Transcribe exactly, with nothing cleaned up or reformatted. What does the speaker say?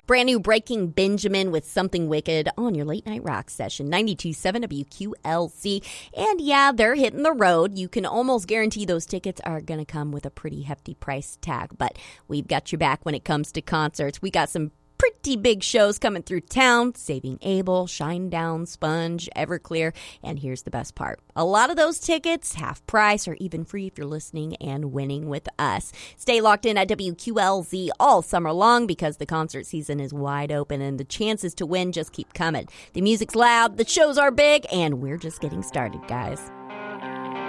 Brand new Breaking Benjamin with Something Wicked on your late night rock session, ninety-two point seven W Q L C. And yeah, they're hitting the road. You can almost guarantee those tickets are going to come with a pretty hefty price tag, but we've got your back when it comes to concerts. We got some pretty big shows coming through town: Saving Abel, Shinedown, Sponge, Everclear, and here's the best part. A lot of those tickets, half price or even free if you're listening and winning with us. Stay locked in at W Q L Z all summer long because the concert season is wide open and the chances to win just keep coming. The music's loud, the shows are big, and we're just getting started, guys.